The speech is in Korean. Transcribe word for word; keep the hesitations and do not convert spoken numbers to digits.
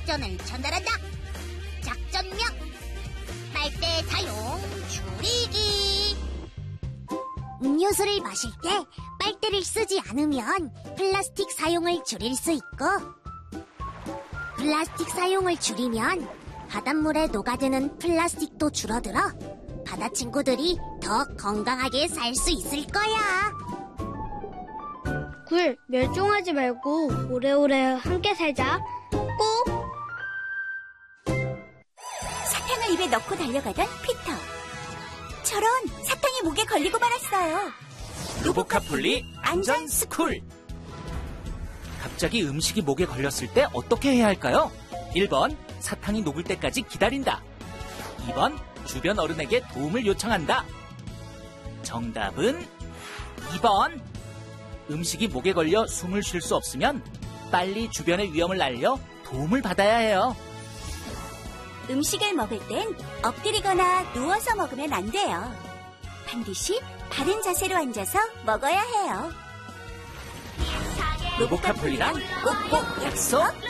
작전을 전달한다. 작전명 빨대 사용 줄이기. 음료수를 마실 때 빨대를 쓰지 않으면 플라스틱 사용을 줄일 수 있고, 플라스틱 사용을 줄이면 바닷물에 녹아드는 플라스틱도 줄어들어 바다 친구들이 더 건강하게 살 수 있을 거야. 굴, 멸종하지 말고 오래오래 함께 살자. 꼭! 사탕을 입에 넣고 달려가던 피터. 저런, 사탕이 목에 걸리고 말았어요. 로보카폴리 안전 스쿨. 갑자기 음식이 목에 걸렸을 때 어떻게 해야 할까요? 일 번, 사탕이 녹을 때까지 기다린다. 이 번, 주변 어른에게 도움을 요청한다. 정답은 이 번. 음식이 목에 걸려 숨을 쉴 수 없으면 빨리 주변의 위험을 알려 도움을 받아야 해요. 음식을 먹을 땐 엎드리거나 누워서 먹으면 안 돼요. 반드시 바른 자세로 앉아서 먹어야 해요. 로보카폴리랑 꼭꼭 약속!